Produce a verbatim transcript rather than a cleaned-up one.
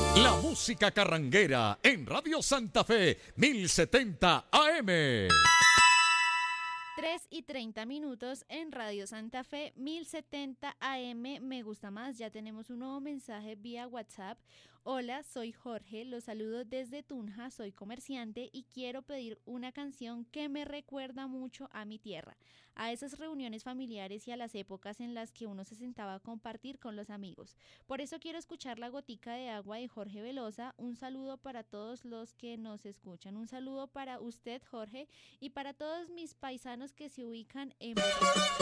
La música carranguera en Radio Santa Fe, mil setenta A M. tres y treinta minutos en Radio Santa Fe, mil setenta A M. Me gusta más. Ya tenemos un nuevo mensaje vía WhatsApp. Hola, soy Jorge, los saludo desde Tunja, soy comerciante y quiero pedir una canción que me recuerda mucho a mi tierra, a esas reuniones familiares y a las épocas en las que uno se sentaba a compartir con los amigos. Por eso quiero escuchar La Gotica de Agua de Jorge Velosa. Un saludo para todos los que nos escuchan. Un saludo para usted, Jorge, y para todos mis paisanos que se ubican en